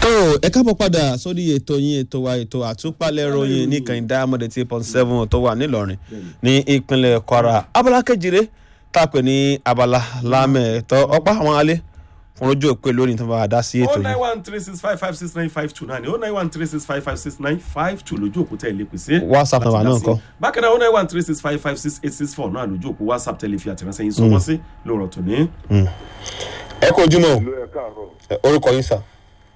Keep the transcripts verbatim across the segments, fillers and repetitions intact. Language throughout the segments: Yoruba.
tó ẹ káàbọ̀ padà sórí ètò yín ètò wa ètò àtúpalẹ̀ ròyìn ní kàìndá mọ̀dẹ̀ tí point seven tó wà nílọrin ní ìpínlẹ̀ Kwara abala kejìlé tá a pè ní abala lámẹ̀ẹ́tọ́ ọ̀pá àwọn alẹ́ fún ojú òpè lónìí tó bá dá sí ètò yìí. oh nine one three six five five six nine five two náà ni oh nine one three six five five six nine five two lójú òpó tẹ̀lé pèsè. WhatsApp náà náà kọ́. bákan náà oh nine one three six five five six eight six four náà lójú òpó WhatsApp tẹ̀lé fi àtẹ̀ránṣẹ́ yín sọ́wọ́ sí lóòrọ̀ tòní. ẹ kò jùmọ̀ ẹ káàárọ̀. orúkọ yín sà.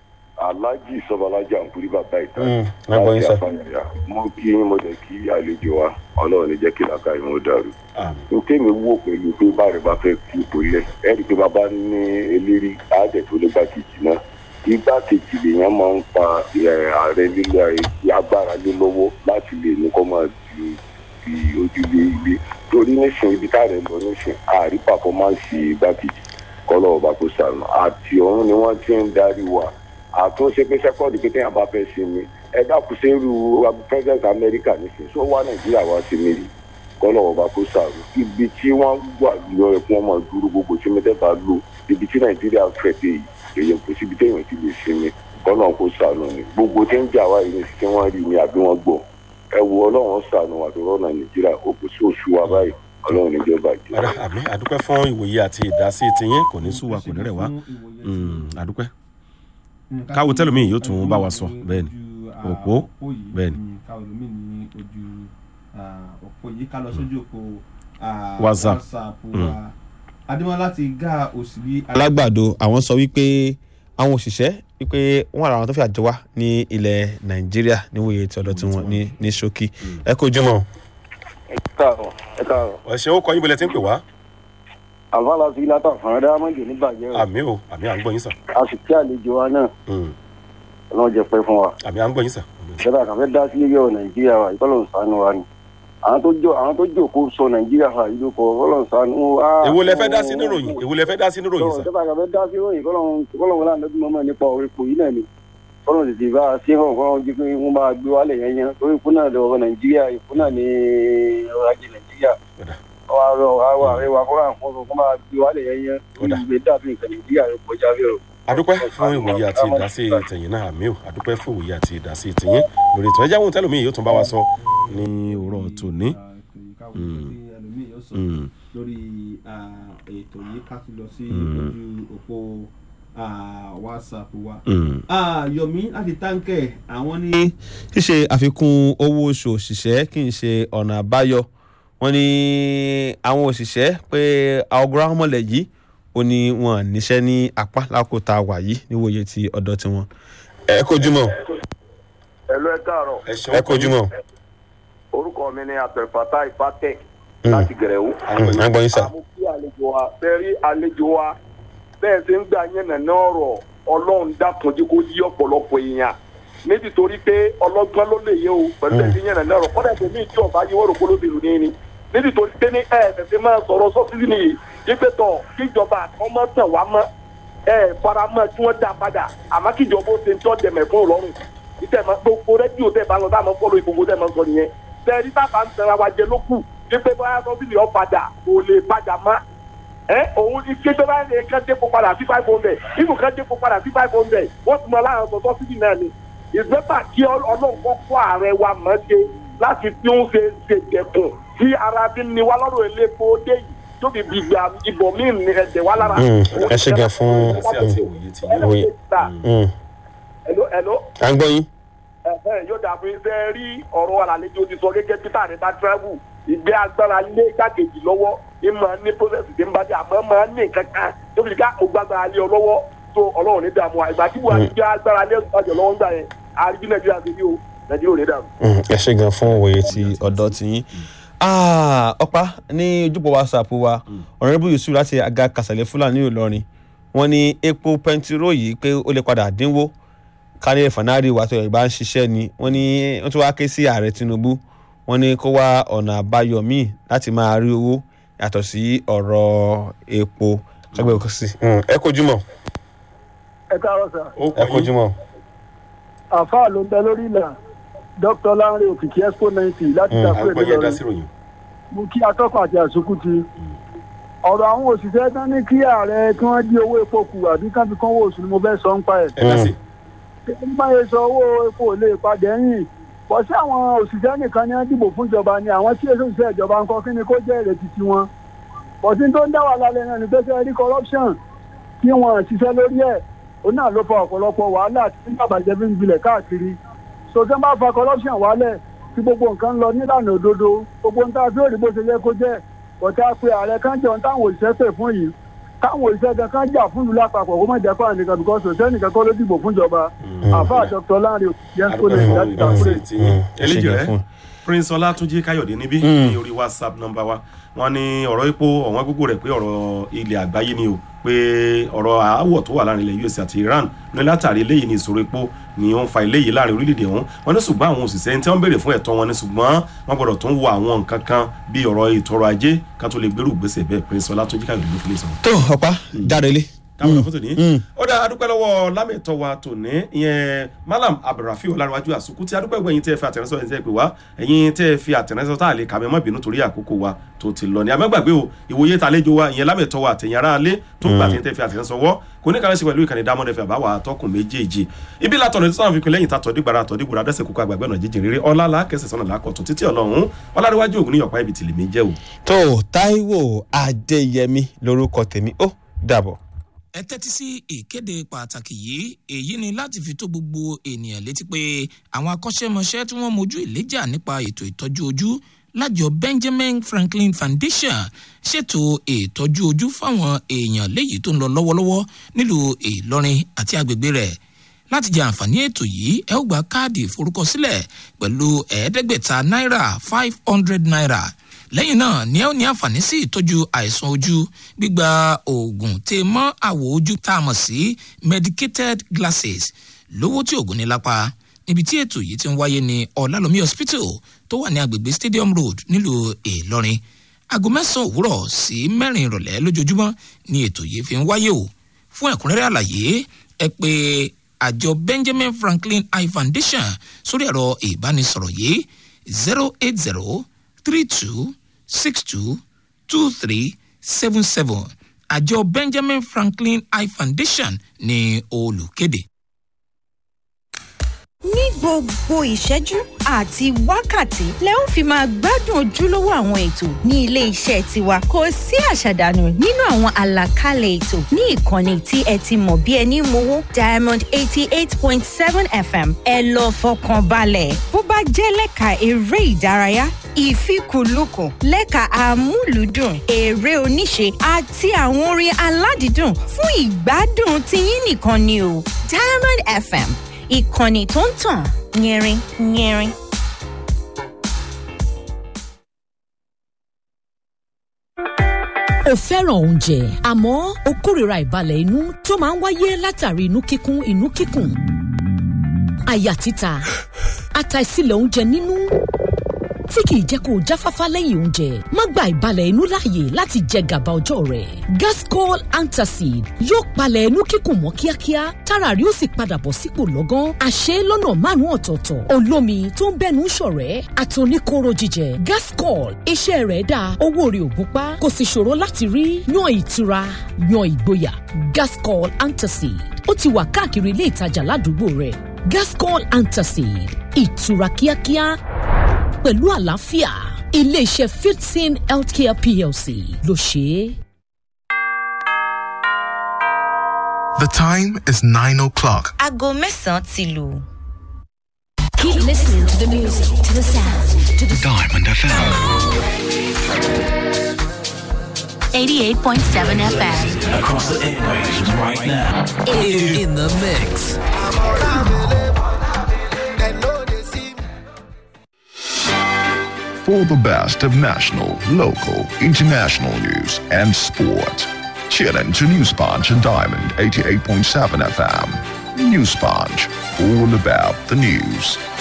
Alhaji Sọbalaja nkuri bàbá ìta. lágbọ́n yín sà. mo kí yín mo dẹ̀ kí àlejò wa ọlọ́run ní jẹ́ kí làákà yín ó dàrú. n kémi wò pẹ̀lú pé báyìí bá fẹ́ kú ìpolẹ̀ ẹ rí i pé bàbá ní eléré àádẹ́ tó lé gbàkejì náà igbákejì lèèyàn máa ń pa ààrẹ lílẹ̀ agbára lé lọ́wọ́ láti lè ní kó máa ju fi ojúlé ilé torí nísìnyí ibi táàrẹ̀ lọ nísìnyí àárí pàfọ́mánsì igbákejì kọ́lọ́ ọba kó sànù àti ọ̀run ni wọ́n ti ń darí wa àtúnṣe pé sẹ́kọ̀ọ́dì pé téèyàn bá fẹ́ sinmi ẹ dákun sí irú president Amẹ́ríkà nísìnyí tó wá Nàìjíríà wá sí mi rí kọ́lọ̀ ọba kó sàrò ibi tí wọ́n wà lọ ẹ̀kún ọmọ dúró gbogbo tí mẹ́tẹ́ẹ̀ta lò ibi tí Nàìjíríà fẹ̀ dé yìí èyàn kò síbi téèyàn ti lè sinmi kọ́lọ̀ kó sànù ni gbogbo tí ń jà wá yìí tí wọ́n rí ni àbí wọ́n gbọ́ ẹ wo Ọlọ́run sànù àtọ̀rọ̀ Nàìjíríà ó kò sí oṣù wa báyìí Ọlọ́run ní jẹ́ bàjẹ́. àmín àdúpẹ́ fún ìwòye àti ìdásí tiyín kò ní sú wa kò ní rẹ̀ wá àdúpẹ́ káwo tẹlómi yóò tún bá wa sọ bẹ́ẹ̀ ni òpó bẹ́ẹ̀ ni. káwo tẹlómi ní ojú òpó yìí ká lọ sójú òpó WhatsApp wa adémọlá láti gá òsìlí. alágbàdo àwọn sọ wípé àwọn òṣìṣẹ́ wípé wọ́n ara àwọn tó fi àjọ wá ní ilẹ̀ Nàìjíríà níwòye tí ọ̀dọ̀ tí wọ́n ní ní ṣókí ẹ kó jùmọ̀. ẹ káàárọ̀ ẹ káàárọ̀. ọ̀sẹ̀ ó kọ́ yín bọ̀lẹ̀ tí ń pè wá. àlùfáà láti ilé àtàfà ẹ̀dá mọ́jọ nígbàjẹ́ o. àmì o àmì à ń gbọ́ yín sà. a sì kí àlejò wa náà. ọlọ́run jẹ pẹ́ fún wa. àmì à ń gbọ́ yín sà. ìjọba àkàfẹ́ dá sí ilé ọ̀ Nàìjíríà wa ìkọlọ̀ ṣàánú wa ni. àwọn tó jọ àwọn tó jókòó sọ Nàìjíríà wa yìí ló kọ ọlọ́run ṣàánú wa. èwo lẹ fẹ́ dá sí níròyìn èwo lẹ fẹ́ dá sí níròyìn sà. ìjọba àkàfẹ́ dá sí ìròyìn kọ́lọ́run wọlé àdébí mọ́mọ́ nípa ipò yìí náà ni. kọ́lọ́run tètè bá a ṣe hàn kọ́lọ́run jí pé wọ́n máa gbé wálẹ̀ yẹn yẹn torí ikú náà lọ́wọ́ Nàìjíríà ikú náà ní ọrọ̀ ajé Nàìjíríà ọ̀rọ̀ àwọn àríwá kọ́ra nǹkan tó máa gbé wálé yẹn ìgbé dàbí nǹkan Nàìjíríà ló kọjá bí o. adúpẹ́ fún ìwòye àti ìdásí tẹ̀yìn náà àmì ò adúpẹ́ fún ìwòye àti ìdásí tẹ̀yìn lórí ètò ẹjẹ́ àwọn tẹ́lómi yóò tún bá wa sọ ní òwúrọ̀ tòní. lórí ètò yìí ká tún lọ sí ojú òpó WhatsApp wa. Yomi láti táǹkẹ̀ àwọn ní. ṣíṣe àfikún owó oṣù òṣìṣẹ́ kì í ṣe ọ̀nà àbáyọ wọ́n ní àwọn òṣìṣẹ́ pé ọgọ́rùn àwọn mọ̀lẹ́ yìí ó ní wọn níṣẹ́ ní apá lákòótá wà yìí níwòye ti ọ̀dọ̀ tiwọn. ẹ kojúmọ́. ẹ lọ ẹ káàárọ̀. ẹ kojúmọ́. orúkọ mi ni Abdulfatah Ifatẹ láti Gẹ̀rẹ́wó. àgbọ̀n yín sà. àmọ́ kí àlejò wa bẹ́ẹ̀ rí àlejò wa bẹ́ẹ̀ ṣe ń gbà yẹn nàná ọ̀rọ̀ Ọlọ́run dákun jí kó yí ọ̀pọ̀lọpọ̀ èèyàn nítorí pé ọlọ́gbọ́n ló lè yé o pẹ̀lú ẹ̀sìn yẹn nàná ọ̀rọ̀ kọ́dà tó ní ìjọba yìí wọ́n rò kólóbìnrin ní ní nítorí pé ní ẹ ẹ̀fẹ̀ máa sọ̀rọ̀ sọ́sídì nìyí yípe tọ̀ kíjọba àtọ́mọ́ tàn wá mọ́ ẹ faramọ́ tí wọ́n dá padà àmọ́ kíjọba ó ṣe ń tọ́ dẹ̀mẹ̀ fún Ọlọ́run ìtẹ̀ máa gbogbo rédíò tẹ̀ bá lọ táwọn fọ́lọ́ ìgbòho tẹ̀ máa sọ nìyẹn tẹ̀rí tábà ń tẹ̀ra wa jẹ lókù yípe báyà sọ́sídì ọ̀ padà kò lè padà mọ́ ẹ òun ní kí ìjọba ẹ̀ kán dé kó padà sí five hundred ibù kán dé kó padà sí five hundred wọ́n ti mọ láàrín sọ sọ́sídì náà ni ìgbẹ́ta kí Ọlọ́run kọ́kọ́ ààrẹ wa mọ̀ ṣe láti fi ń ṣe ṣèjẹ̀kùn tí ara bí ni wá lọ́rọ̀ elépo dé yìí tó fi gbìgbà ìbò míì ní ẹ̀jẹ̀ wá lára. ẹ ṣe gan fún ìwòye. ẹ̀ló ẹ̀ló. à ń gbọ́ yín. yóò dàbí iṣẹ́ rí ọ̀rọ̀ àlejò ti sọ gẹ́gẹ́ bí táà ní bá travel ìgbé agbára lé gbàgejì lọ́wọ́ ní máa ní process tí ń bá dé àmọ́ máa ní nǹkan kan tó fi ká mo gbàgbára lé ọ lọ́wọ́ tó Ọlọ́run ní dààmú àìgbà tí buhari gbé agbára lé ọjọ́ lọ́wọ́ ń gbà yẹn àríbí Nàìjíríà ti rí o Nàìjíríà ò ní dààmú. ẹ ṣe gan fún òye ti ọ̀dọ̀ tiyín. ọ̀pá ní ojúbọ WhatsApp wa Honorable Yusuf láti Aga Kàsàlẹ̀ Fúlàní Ìlọrin wọ́n ní epo pẹntiró yìí pé ó lè padà dínwó kárí fanari wà tó ìbá ń ṣiṣẹ́ ni wọ́n ní wọ́n tún wá ké sí ààrẹ Tinubu wọ́n ní kó wá ọ̀nà àbáyọ míì láti máa rí owó yàtọ̀ sí ọ̀rọ̀ epo ṣẹ́gbẹ́ òkú sí. ẹ kojúmọ́. ẹ káàárọ̀ sà. ẹ kojúmọ́. àfáà ló ń bẹ lórí ìlà Dr Lanre Òkìkí expo ninety láti dàpọ̀ ìlọrin mo kí atọ́kọ̀ àti àsukù ti ọ̀rọ̀ àwọn òṣìṣẹ́ tán ní kí ààrẹ kí wọ́n dí owó epo kù àbí káfí kan owó oṣù ni mo fẹ́ sọ ń pa ẹ̀. máa sọ owó epo ò lè padà ẹ̀yìn bọ̀ sí àwọn òṣìṣẹ́ nìkan ní wọ́n dìbò fún ìjọba ni àwọn tí èso òṣìṣẹ́ ìjọba ń kọ́ kí ni kó jẹ́ ìrètí tiwọn bọ̀ sí tó ń dá wà lálẹ́ náà ní pẹ́sẹ́ rí corruption kí wọ́n ṣiṣẹ́ lórí ẹ̀ ó náà ló fa ọ̀pọ̀lọpọ̀ wàhálà tí bàbàjẹ́ fi ń gbilẹ̀ káàkiri so tí wọ́n bá fa corruption wálẹ̀ tí gbogbo nǹkan lọ nílànà òdodo gbogbo ń tá a fi òrì bó ṣe yẹ kó jẹ́ bọ̀tá pé ààrẹ kan jọ táwọn òṣìṣẹ́ pè fún yìí káwọn òṣìṣẹ́ gan kan jà fún ìlú lápapọ̀ kó má jẹ́ fún àníkan because òṣìṣẹ́ nìkan kọ́ ló dìbò fún ìjọba àfáà dr lanre yẹn kó lè jáde dákúrẹ́. eléjì rẹ prince ọlátúnjí káyọ̀dé níbí ní orí whatsapp nọ́mbà wa wọ́n ní ọ̀rọ̀ epo ọ̀wọ́n gbogbo rẹ̀ pé ọ̀rọ̀ ilẹ̀ àgbáyé ni o pé ọ̀rọ̀ àáwọ̀ tó wà láàrin ilẹ̀ us àti iran ní látàrí eléyìí ní ìṣòro epo ni ó ń fa eléyìí láàrin orílẹ̀-èdè ọ̀hún wọ́n ní ṣùgbọ́n àwọn òṣìṣẹ́ tí wọ́n béèrè fún ẹ̀tọ́ wọn ní ṣùgbọ́n wọ́n gbọ́dọ̀ tó ń wo àwọn nǹkan kan bí ọ̀rọ̀ ètò ọrọ̀ ajé kan tó lè gbèrú gbèsè bẹ́ẹ̀ prince ọlátúnjí káyọ̀dé ló fi lè sọ. tó ọ̀pá jáde lé. káwọn ọ̀fọ̀ tòní. ó dá adúpẹ́ lọ́wọ́ lámẹ̀tọ́ wa tòní ìyẹn malam abdulrafi ọlárẹ̀wájú àsùkú tí adúpẹ́ gbọ́ ẹ̀yin tẹ́ fi àtẹ̀rẹ́sọ ẹ̀yin tẹ́ pè wá ẹ̀yin tẹ́ fi àtẹ̀rẹ́sọ tá a lè kà mẹ́mọ́ bínú torí àkókò wa tó ti lọ ní amẹ́gbàgbé o ìwòye tàlejò wa ìyẹn lámẹ̀tọ́ wa àtẹ̀yìn ara alẹ́ tó gbà tí tẹ́ fi àtẹ̀rẹ́sọ wọ́ kò ní kàrẹ́sì pẹ̀lú ìkànnì dámọ́dẹ fẹ́ àbáwá àtọkùn méjèèjì ibi látọ̀nà tí wọ́n fi pin lẹ́yìn tàtọ̀ dìgbàrà àtọ̀ dìgbòrà dẹ́sẹ̀ kókó àgbàgbẹ́ ọ̀nà jíjìn rere ọlá làákẹ́sẹ̀ sọ́nà làákọ̀tún títí ọlọ́run ọlárẹ̀wájú ògùn ní ọ̀pá ibi tìlẹ̀mí jẹ́ o. tó Táíwò Adéyẹmí lórúkọ tèmi ó dàbọ̀. ẹ tẹ́tí sí ìkéde pàtàkì yìí èyí ni láti fi tó gbogbo ènìyàn létí pé àwọn akọ́ṣẹ́mọṣẹ́ tí wọ́n mojú ìléjà nípa ètò ìtọ́jú ojú lájọ Benjamin Franklin Foundation ṣètò ìtọ́jú ojú fáwọn èèyàn léyìí tó ń lọ lọ́wọ́lọ́wọ́ nílùú Ìlọrin àti agbègbè rẹ̀ láti jẹ àǹfààní ètò yìí ẹ ó gba káàdì ìforúkọsílẹ̀ pẹ̀lú ẹ̀ẹ́dẹ́gbẹ̀ta náírà five hundred naira lẹ́yìn náà ni ẹ ó ní àǹfààní sí ìtọ́jú àìsàn ojú gbígba oògùn tè mọ́ àwọ̀ ojú tá a mọ̀ sí medicated glasses lówó tí oògùn ní lápá níbi tí ètò yìí ti ń wáyé ní ọ̀làlómi hospital tó wà ní agbègbè stadium road nílùú Ìlọrin aago mẹ́sàn-án òwúrọ̀ sí mẹ́rin ìrọ̀lẹ́ lójoojúmọ́ ni ètò yìí fi ń wáyé o fún ẹ̀kúnrẹ́rẹ́ àlàyé ẹ pè àjọ Benjamin Franklin Eye Foundation sórí ẹ̀rọ ìbánisọ̀rọ̀ yìí zero eight zero three two six two two three seven seven àjọ Benjamin Franklin Eye Foundation ní olùkéde. ní gbogbo ìṣẹ́jú àti wákàtí lẹ ó fi máa gbádùn ojúlówó àwọn ètò ní ilé iṣẹ́ tiwa kò sí àṣàdànù nínú àwọn àlàkalẹ̀ ètò ní ìkànnì tí ẹ ti mọ̀ bí ẹni mowó Diamond eighty eight point seven F M ẹ lọ fọkàn balẹ̀ bó bá jẹ́ lẹ́ka eré ìdárayá ìfikùnlukùn lẹ́ka àmúlùdùn eré oníṣe àti àwọn orin aládìídùn fún ìgbádùn tiyín nìkan ni o Diamond F M ìkànnì tó ń tàn yẹrin yẹrin. o fẹ́ràn oúnjẹ àmọ́ o kórìíra ìbalẹ̀ inú tó máa ń wáyé látàrí inú kíkún inú kíkùn àyà títa àtàìsílẹ̀ oúnjẹ nínú tí kìí jẹ́ kó o jáfáfá lẹ́yìn oúnjẹ má gba ìbalẹ̀ inú láàyè láti jẹ gàba ọjọ́ rẹ̀ Gascol Antacid yóò palẹ̀ inú kíkùn mọ́ kíákíá tára rí ó sì padà bọ̀ sípò lọ́gán àṣẹ lọ́nà márùn-ún ọ̀tọ̀ọ̀tọ̀ olómi tó ń bẹ́nu ṣọ̀rẹ́ àtòníkóró jíjẹ Gascol iṣẹ́ rẹ̀ dáa owó rẹ̀ ò gúnpá kò sì ṣòro láti rí yan ìtura yan ìgboyà Gascol Antacid ó ti wà káàkiri ilé ìtajà ládùúgbò rẹ̀ Gascol Antacid ìtura kíákíá pẹ̀lú àlàáfíà iléeṣẹ́ Fitsin Healthcare P L C ló ṣe é. The time is nine o'clock. aago mẹ́sàn-án ti lù. Keep listening to the music, to the sound, to the Diamond F M. eighty-eight point seven F M. Across the airwaves right now. In, in the mix. For the best of national, local, international news and sport. Tune in to News Punch and Diamond eighty-eight point seven F M. News Punch, all about the news.